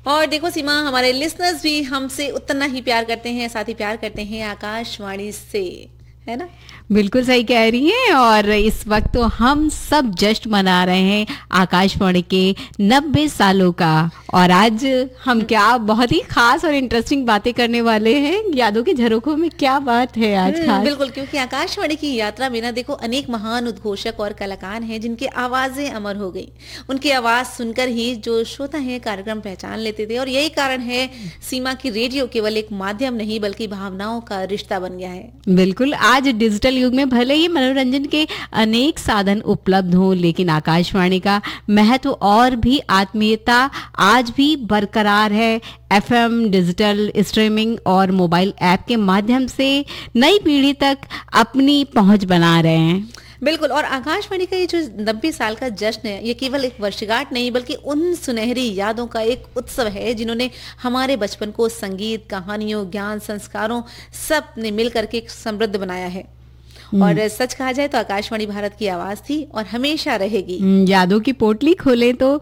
और देखो सीमा, हमारे लिसनर्स भी हमसे उतना ही प्यार करते हैं, साथ ही प्यार करते हैं आकाशवाणी से, है ना? बिल्कुल सही कह रही हैं। और इस वक्त तो हम सब जश्न मना रहे हैं आकाशवाणी के 90 सालों का। और आज हम क्या बहुत ही खास और इंटरेस्टिंग बातें करने वाले हैं। यादों के झरोखों में क्या बात है आज खास? बिल्कुल, क्योंकि आकाशवाणी की यात्रा में ना देखो अनेक महान उद्घोषक और कलाकार हैं जिनकी आवाजें अमर हो गई। उनकी आवाज सुनकर ही जो श्रोता है कार्यक्रम पहचान लेते थे, और यही कारण है सीमा की रेडियो केवल एक माध्यम नहीं बल्कि भावनाओं का रिश्ता बन गया है। बिल्कुल, आज डिजिटल युग में भले ही मनोरंजन के अनेक साधन उपलब्ध हों, लेकिन आकाशवाणी का महत्व और भी आत्मीयता आज भी बरकरार है। एफएम, डिजिटल स्ट्रीमिंग और मोबाइल ऐप के माध्यम से नई पीढ़ी तक अपनी पहुंच बना रहे हैं। बिल्कुल, और आकाशवाणी का ये जो 90 साल का जश्न है, ये केवल एक वर्षगांठ नहीं बल्कि उन सुनहरी यादों का एक उत्सव है जिन्होंने हमारे बचपन को संगीत, कहानियों, ज्ञान, संस्कारों सब ने मिलकर के एक समृद्ध बनाया है। और सच कहा जाए तो आकाशवाणी भारत की आवाज थी और हमेशा रहेगी। यादों की पोटली खोले तो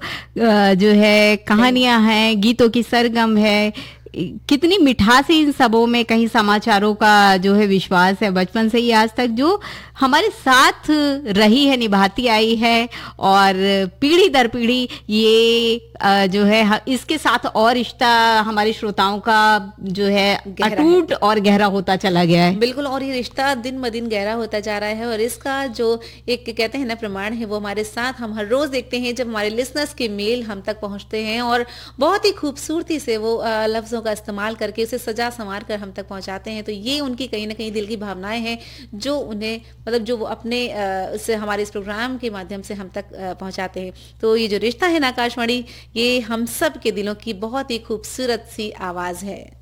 जो है कहानियां हैं, गीतों की सरगम है, कितनी मिठास है इन सबों में। कहीं समाचारों का जो है विश्वास है बचपन से ही आज तक जो हमारे साथ रही है, निभाती आई है। और पीढ़ी दर पीढ़ी ये जो है इसके साथ और रिश्ता हमारे श्रोताओं का जो है अटूट और गहरा होता चला गया है। बिल्कुल, और ये रिश्ता दिन ब दिन गहरा होता जा रहा है। और इसका जो एक कहते हैं ना प्रमाण है, वो हमारे साथ हम हर रोज देखते हैं जब हमारे लिसनर्स के मेल हम तक पहुंचते हैं और बहुत ही खूबसूरती से वो लफ्जों का इस्तेमाल करके उसे सजा संवार कर हम तक पहुंचाते हैं। तो ये उनकी कहीं ना कहीं दिल की भावनाएं हैं जो उन्हें मतलब जो वो अपने उससे हमारे इस प्रोग्राम के माध्यम से हम तक पहुंचाते हैं। तो ये जो रिश्ता है ना आकाशवाणी, ये हम सब के दिलों की बहुत ही खूबसूरत सी आवाज है।